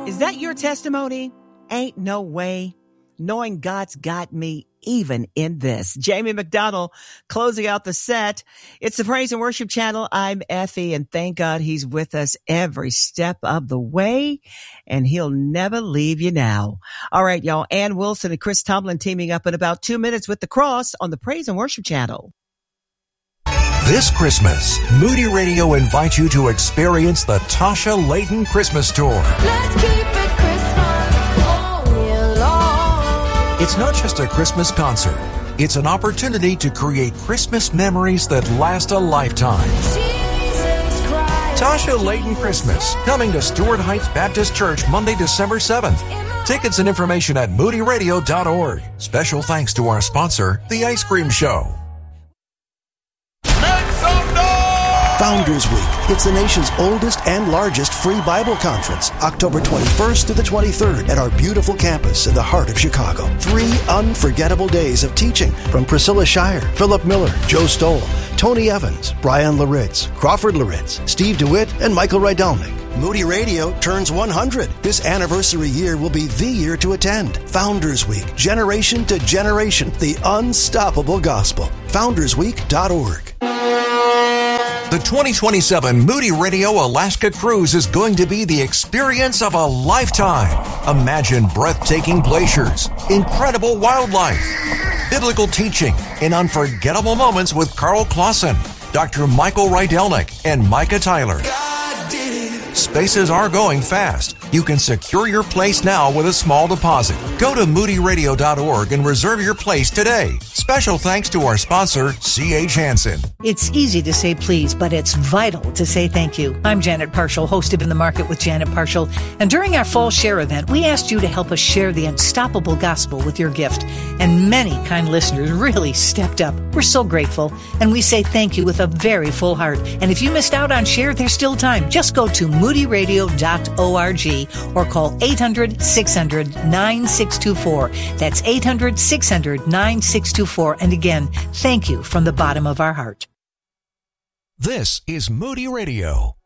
Is that your testimony? Ain't no way. Knowing God's got me even in this. Jamie McDonald closing out the set. It's the Praise and Worship Channel. I'm Effie, and thank God he's with us every step of the way, and he'll never leave you now. All right, y'all. Ann Wilson and Chris Tomlin teaming up in about 2 minutes with The Cross on the Praise and Worship Channel. This Christmas, Moody Radio invites you to experience the Tasha Layton Christmas Tour. Let's keep it Christmas all year long. It's not just a Christmas concert. It's an opportunity to create Christmas memories that last a lifetime. Jesus Christ. Tasha Layton Christmas, coming to Stewart Heights Baptist Church Monday, December 7th. Tickets and information at moodyradio.org. Special thanks to our sponsor, The Ice Cream Show. Founders Week. It's the nation's oldest and largest free Bible conference, October 21st to the 23rd at our beautiful campus in the heart of Chicago. 3 unforgettable days of teaching from Priscilla Shire, Philip Miller, Joe Stoll, Tony Evans, Brian Laritz, Crawford Laritz, Steve DeWitt, and Michael Rydelnik. Moody Radio turns 100. This anniversary year will be the year to attend. Founders Week, generation to generation, the unstoppable gospel. FoundersWeek.org. The 2027 Moody Radio Alaska Cruise is going to be the experience of a lifetime. Imagine breathtaking glaciers, incredible wildlife, biblical teaching, and unforgettable moments with Carl Clausen, Dr. Michael Rydelnik, and Micah Tyler. Spaces are going fast. You can secure your place now with a small deposit. Go to moodyradio.org and reserve your place today. Special thanks to our sponsor, C.H. Hansen. It's easy to say please, but it's vital to say thank you. I'm Janet Parshall, host of In the Market with Janet Parshall. And during our fall share event, we asked you to help us share the unstoppable gospel with your gift. And many kind listeners really stepped up. We're so grateful. And we say thank you with a very full heart. And if you missed out on share, there's still time. Just go to moodyradio.org or call 800-600-9624. That's 800-600-9624. And again, thank you from the bottom of our heart. This is Moody Radio.